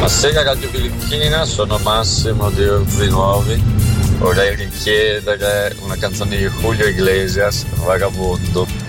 Buonasera Radio Filippina, sono Massimo di Orzi Nuovi. Vorrei richiedere una canzone di Julio Iglesias, Vagabondo.